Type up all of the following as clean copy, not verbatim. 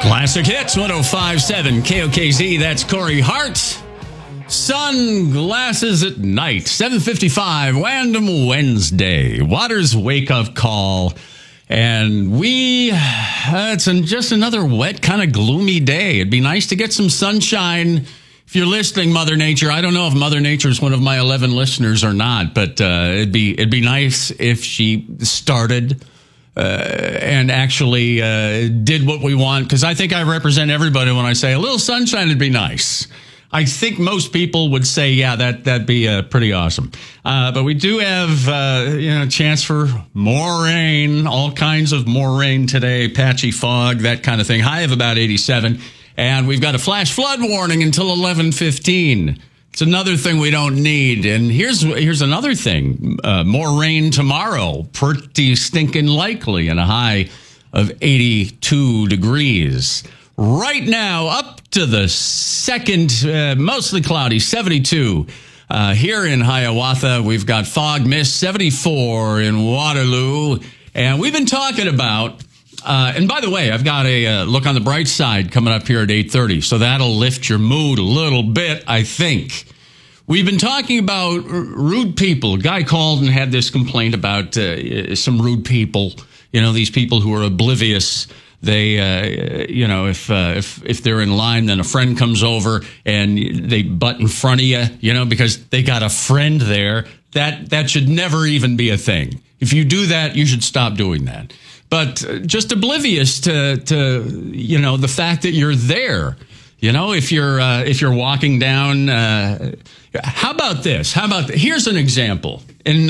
Classic Hits, 105.7 KOKZ. That's Corey Hart. Sunglasses at Night, 7:55, Random Wednesday. Waters wake-up call. And it's just another wet, kind of gloomy day. It'd be nice to get some sunshine. If you're listening, Mother Nature, I don't know if Mother Nature is one of my 11 listeners or not, but it'd be nice if she started and actually did what we want, because I think I represent everybody when I say a little sunshine would be nice. I think most people would say, yeah, that'd be pretty awesome. But we do have a chance for more rain, all kinds of more rain today, patchy fog, that kind of thing. High of about 87. And we've got a flash flood warning until 11:15. It's another thing we don't need. And here's another thing. More rain tomorrow. Pretty stinking likely, and a high of 82 degrees. Right now, up to the second, mostly cloudy, 72. Here in Hiawatha, we've got fog, mist, 74 in Waterloo. And we've been talking about, and by the way, I've got a look on the bright side coming up here at 8:30. So that'll lift your mood a little bit, I think. We've been talking about rude people. A guy called and had this complaint about some rude people. You know, these people who are oblivious. They, if they're in line, then a friend comes over and they butt in front of you, because they got a friend there. That should never even be a thing. If you do that, you should stop doing that. But just oblivious to the fact that you're there. If you're walking down, how about this? Here's an example. And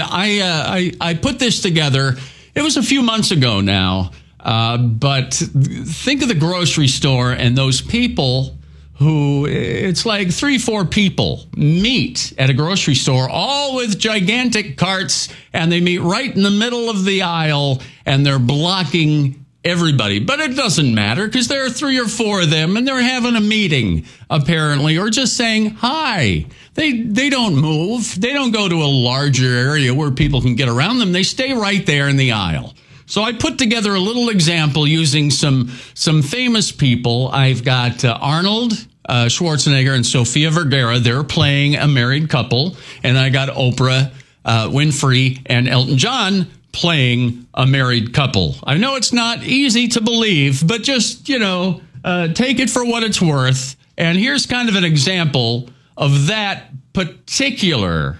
I put this together. It was a few months ago now. But think of the grocery store and those people who, it's like 3-4 people meet at a grocery store, all with gigantic carts, and they meet right in the middle of the aisle, and they're blocking everybody. But it doesn't matter, because there are 3 or 4 of them, and they're having a meeting, apparently, or just saying hi. They don't move. They don't go to a larger area where people can get around them. They stay right there in the aisle. So I put together a little example using some famous people. I've got Arnold Schwarzenegger and Sofia Vergara. They're playing a married couple. And I got Oprah Winfrey and Elton John playing a married couple. I know it's not easy to believe, but just, take it for what it's worth. And here's kind of an example of that particular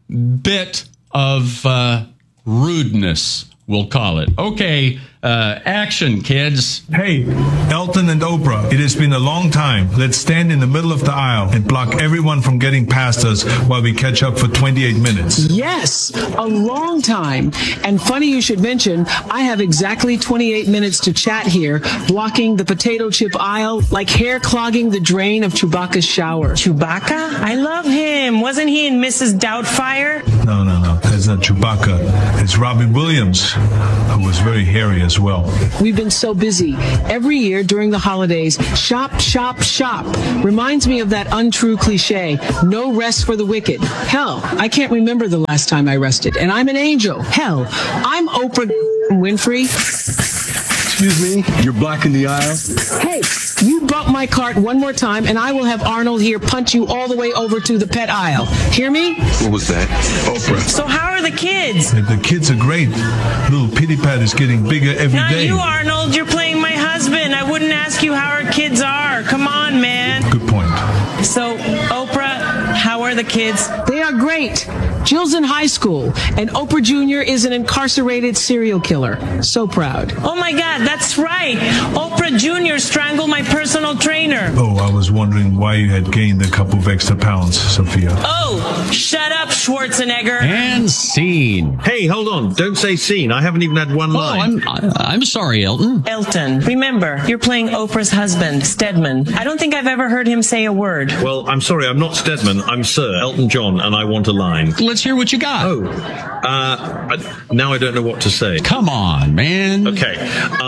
bit of rudeness, we'll call it. Okay, action, kids. Hey, Elton and Oprah, it has been a long time. Let's stand in the middle of the aisle and block everyone from getting past us while we catch up for 28 minutes. Yes, a long time. And funny you should mention, I have exactly 28 minutes to chat here, blocking the potato chip aisle like hair clogging the drain of Chewbacca's shower. Chewbacca? I love him. Wasn't he in Mrs. Doubtfire? No. That's not Chewbacca. It's Robin Williams, who was very hairy as well. We've been so busy. Every year during the holidays, shop, shop, shop. Reminds me of that untrue cliche, no rest for the wicked. Hell, I can't remember the last time I rested, and I'm an angel. Hell, I'm Oprah Winfrey. Excuse me, you're blocking the aisle? Hey, you bump my cart one more time, and I will have Arnold here punch you all the way over to the pet aisle. Hear me? What was that? Oprah. So how are the kids? The kids are great. Little Pitty Pat is getting bigger every Not day. you, Arnold. You're playing my husband. I wouldn't ask you how our kids are. Come on, man. Good point. So, Oprah, how are the kids? They are great. Jill's in high school, and Oprah Jr. is an incarcerated serial killer. So proud. Oh, my God, that's right. Oprah Jr. strangled my personal trainer. Oh, I was wondering why you had gained a couple of extra pounds, Sophia. Oh, shut up, Schwarzenegger. And scene. Hey, hold on. Don't say scene. I haven't even had one line. I'm sorry, Elton. Elton, remember, you're playing Oprah's husband, Stedman. I don't think I've ever heard him say a word. Well, I'm sorry. I'm not Stedman. I'm Sir Elton John, and I want a line. Let's hear what you got. Now I don't know what to say. Come on, man. Okay.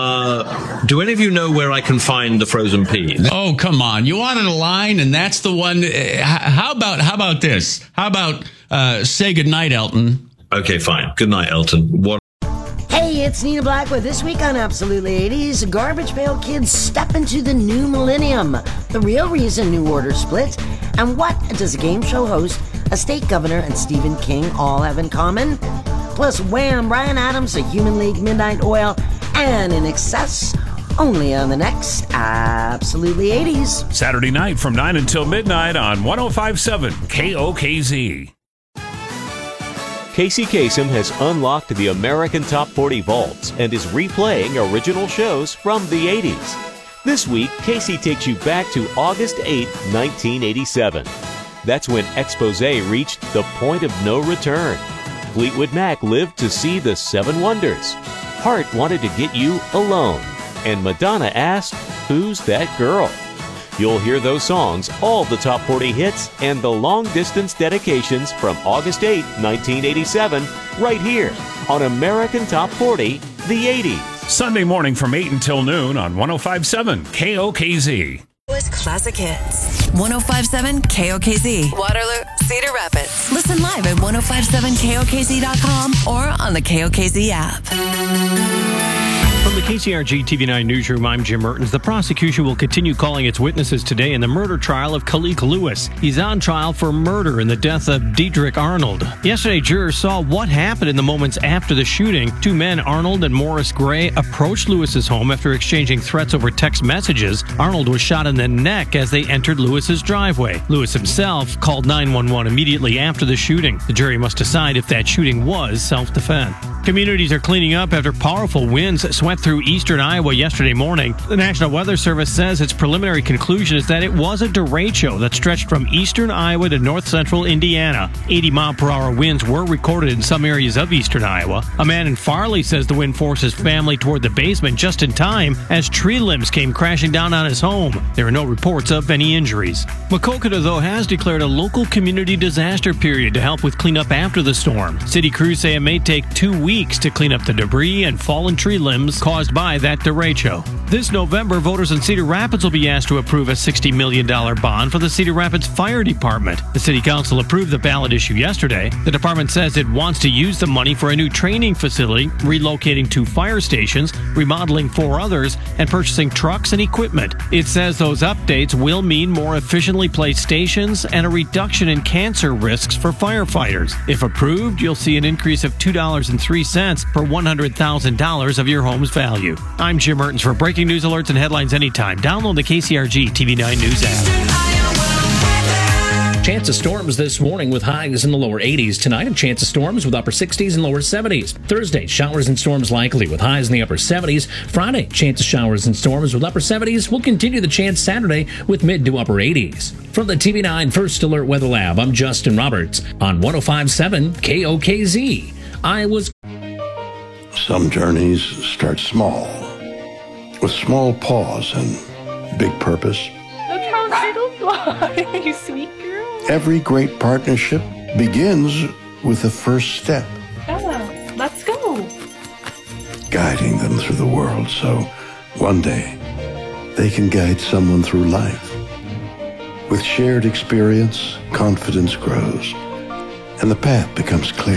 Do any of you know where I can find the frozen peas? Oh, come on. You wanted a line, and that's the one. How about this? How about say goodnight, Elton? Okay, fine. Good night, Elton. What? Hey, it's Nina Blackwood. This week on Absolutely 80s, Garbage Pail Kids step into the new millennium. The real reason New Order split. And what does a game show host, a state governor, and Stephen King all have in common? Plus Wham!, Bryan Adams, A Human League, Midnight Oil, and In Excess. Only on the next Absolutely 80s. Saturday night from 9 until midnight on 105.7 KOKZ. Casey Kasem has unlocked the American Top 40 vaults and is replaying original shows from the 80s. This week, Casey takes you back to August 8, 1987. That's when Expose reached the point of no return. Fleetwood Mac lived to see the 7 Wonders. Heart wanted to get you alone. And Madonna asked, "Who's that girl?" You'll hear those songs, all the top 40 hits, and the long-distance dedications from August 8, 1987, right here on American Top 40, the 80s. Sunday morning from 8 until noon on 105.7 KOKZ. Classic hits. 105.7 KOKZ. Waterloo, Cedar Rapids. Listen live at 105.7KOKZ.com or on the KOKZ app. From the KCRG TV9 newsroom, I'm Jim Mertens. The prosecution will continue calling its witnesses today in the murder trial of Khalik Lewis. He's on trial for murder in the death of Diedrich Arnold. Yesterday, jurors saw what happened in the moments after the shooting. 2 men, Arnold and Morris Gray, approached Lewis's home after exchanging threats over text messages. Arnold was shot in the neck as they entered Lewis's driveway. Lewis himself called 911 immediately after the shooting. The jury must decide if that shooting was self-defense. Communities are cleaning up after powerful winds swept through eastern Iowa yesterday morning. The National Weather Service says its preliminary conclusion is that it was a derecho that stretched from eastern Iowa to north central Indiana. 80-mile-per-hour winds were recorded in some areas of eastern Iowa. A man in Farley says the wind forced his family toward the basement just in time as tree limbs came crashing down on his home. There are no reports of any injuries. Maquoketa, though, has declared a local community disaster period to help with cleanup after the storm. City crews say it may take 2 weeks to clean up the debris and fallen tree limbs caused by that derecho. This November, voters in Cedar Rapids will be asked to approve a $60 million bond for the Cedar Rapids Fire Department. The City Council approved the ballot issue yesterday. The department says it wants to use the money for a new training facility, relocating 2 fire stations, remodeling 4 others, and purchasing trucks and equipment. It says those updates will mean more efficiently placed stations and a reduction in cancer risks for firefighters. If approved, you'll see an increase of $2.03 per $100,000 of your home's value. I'm Jim Mertens. For breaking news alerts and headlines anytime, download the KCRG TV9 News app. Chance of storms this morning with highs in the lower 80s. Tonight, a chance of storms with upper 60s and lower 70s. Thursday, showers and storms likely with highs in the upper 70s. Friday, chance of showers and storms with upper 70s. We'll continue the chance Saturday with mid to upper 80s. From the TV9 First Alert Weather Lab, I'm Justin Roberts on 105.7 KOKZ. Iowa's. Some journeys start small, with small pause and big purpose. Look how little fly, you sweet girl. Every great partnership begins with the first step. Bella, let's go. Guiding them through the world so one day they can guide someone through life. With shared experience, confidence grows, and the path becomes clear.